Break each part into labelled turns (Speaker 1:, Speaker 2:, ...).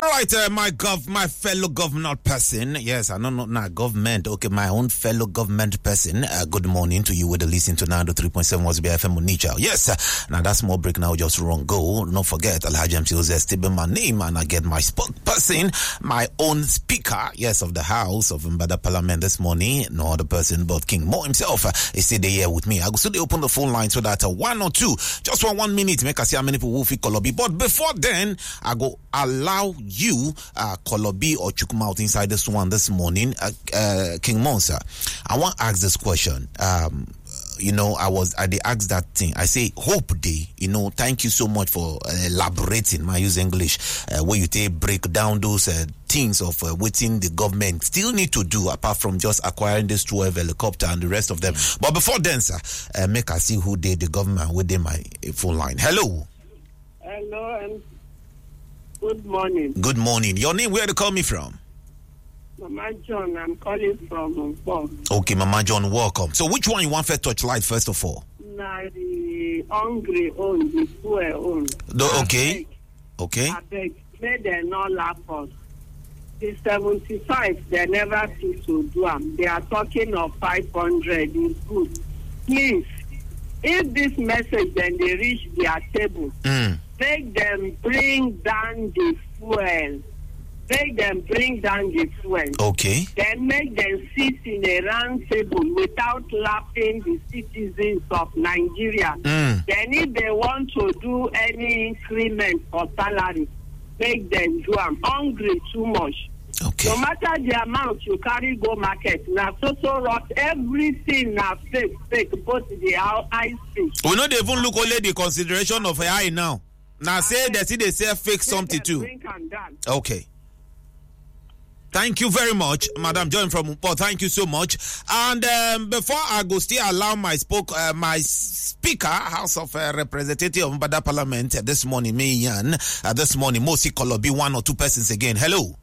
Speaker 1: right, my fellow government person. Yes, I know not government. Okay, my own fellow government person. Good morning to you with the listen to 93.7 was BFM Onitsha. Yes, now that small break now just wrong go. Don't forget, Alhaji MCOZ still my name, and I get my spokesperson, my own speaker, yes, of the House of Mbada Parliament this morning. No other person but King Mo himself is sitting here with me. I go still open the phone line so that 1 or 2, just for 1 minute, make us see how many people will fit Kolobi. But before then, I go allow you, Kolobi or Chukuma out inside this one this morning. King Monsa, I want to ask this question. I did ask that thing. I say, Hope Day, thank you so much for elaborating, my use English, where you take break down those things of waiting the government still need to do apart from just acquiring this 12 helicopter and the rest of them. But before then, sir, make us see who did the government within my phone line. Hello.
Speaker 2: Hello, and good morning.
Speaker 1: Good morning. Your name, where to call me from?
Speaker 2: Mama John, I'm calling from Mpo.
Speaker 1: Okay, Mama John, welcome. So which one you want for torchlight first of all?
Speaker 2: Now the hungry own, the poor own.
Speaker 1: Okay. Okay.
Speaker 2: I beg, may they not laugh us. The 75, they never see to do them. They are talking of 500. It's good. Please, if this message then they reach their table, make them bring down the fuel. Make them bring down the fuel.
Speaker 1: Okay.
Speaker 2: Then make them sit in a round table without laughing the citizens of Nigeria. Then if they want to do any increment for salary, make them do them. Hungry too much.
Speaker 1: Okay.
Speaker 2: No matter the amount you carry go market, now so rot everything now fake, both the high fish.
Speaker 1: We not even look only the consideration of AI now. Now say they say fake something too. Okay. Thank you very much, Madam John from Mpo. Thank you so much. And before I go, still allow my speaker, House of Representative of Mbada Parliament this morning, Mayan, this morning, Mosi Kolobi, 1 or 2 persons again. Hello.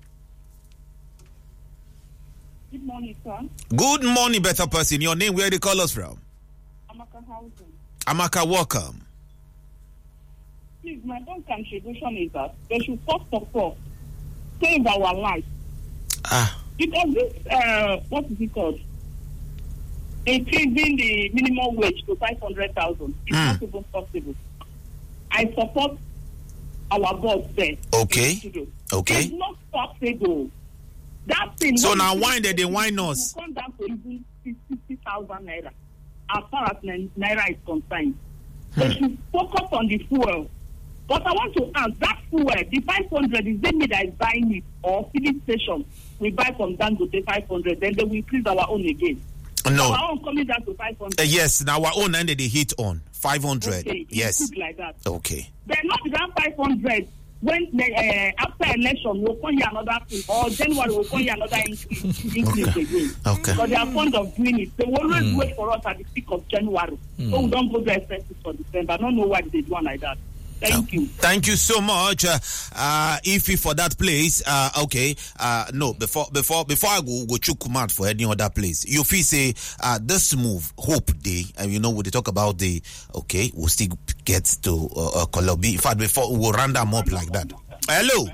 Speaker 3: Good morning, sir.
Speaker 1: Good morning, better person. Your name, where do you call us from?
Speaker 3: Amaka Housing.
Speaker 1: Amaka, welcome.
Speaker 3: Please, my own contribution is that they should first of all save our life. Because this, what is it called? Increasing the minimum wage to 500,000 is not even possible. I support our boss there.
Speaker 1: Okay. Okay.
Speaker 3: It's not possible. That thing.
Speaker 1: So now why did they whine us?
Speaker 3: Come down to even 60,000 naira. As far as naira is concerned, they should focus on the fuel. But I want to ask, that fuel, the 500, is it me that is buying it, or filling station we buy from Dangote 500, then they will increase our own again?
Speaker 1: No.
Speaker 3: Our own coming down to 500.
Speaker 1: Yes, now our own ended the hit on 500.
Speaker 3: Okay,
Speaker 1: yes.
Speaker 3: Like that.
Speaker 1: Okay.
Speaker 3: Then not that 500. When after election we'll call you another thing, or January we'll call you another increase again.
Speaker 1: Okay.
Speaker 3: Because they are fond of doing it. They will always wait for us at the peak of January. So we don't go to expenses for December. I don't know why they do one like that. Thank you.
Speaker 1: Thank you so much, Ify, for that place. Okay. No, before I go chukumat for any other place. You feel say this move, Hope Day, and when they talk about we'll still get to Kolobi. In fact, before we'll round them up like that. Hello.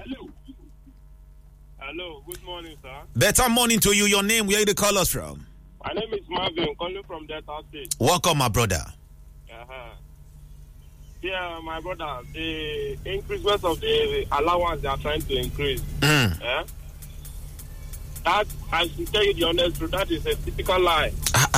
Speaker 4: Hello. Good morning, sir.
Speaker 1: Better morning to you. Your name, where you call us from?
Speaker 4: My name is Marvin, calling from Delta State.
Speaker 1: Welcome, my brother.
Speaker 4: Yeah, my brother, the increasement of the allowance they are trying to increase. That, I should tell you the honest truth, that is a typical lie.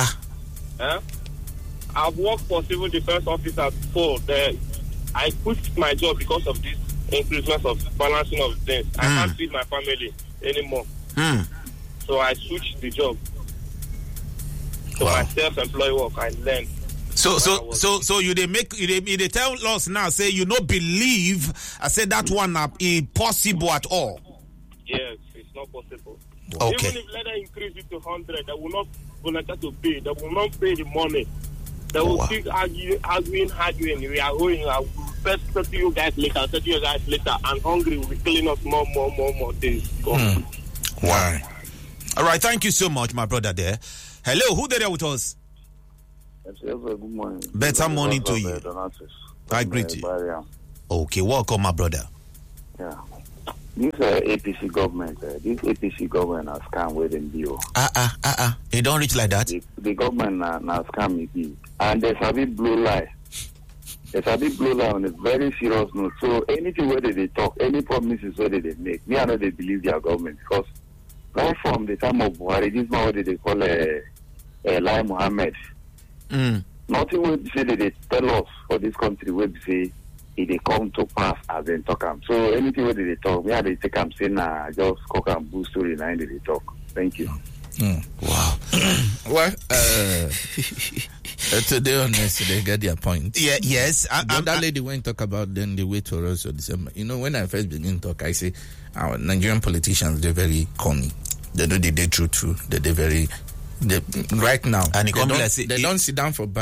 Speaker 4: I've worked for civil defense officers before. I quit my job because of this increasement of balancing of things. I can't feed my family anymore. So I switched the job. So my self-employed work, I learned.
Speaker 1: So you they tell us now, say you don't believe, I said that one impossible at all.
Speaker 4: Yes, it's not possible.
Speaker 1: Okay.
Speaker 4: Even if let them increase it to 100, they will not volunteer to pay. They will not pay the money. They will keep arguing. We are going. I will first settle you guys later, and hungry will be killing us more days.
Speaker 1: Why? All right, thank you so much, my brother there. Hello, who there with us?
Speaker 5: Good morning.
Speaker 1: Better morning to you. I greet you. Okay, welcome, my brother.
Speaker 5: Yeah. This APC government, this APC government has scam with them deal.
Speaker 1: It don't reach like that.
Speaker 5: The government now scam it, and there's a bit blue lie. There's a bit blue lie on a very serious note. So anything where they talk, any promises where they make, me I know they believe their government because right from the time of Buhari, this is what they call Lai Mohammed. Nothing will say that they tell us for this country where they say they come to pass as they talk them. So anything where they talk, we have to take them saying just cock and boo story now they talk. Thank you.
Speaker 1: Wow.
Speaker 6: Well, today on this, they get their point.
Speaker 1: Yeah, yes.
Speaker 6: That lady went talk about then the way to us December. You know, when I first begin to talk, I say our Nigerian politicians, they're very corny. They know they true too. They're very right now.
Speaker 1: And
Speaker 6: they don't sit down for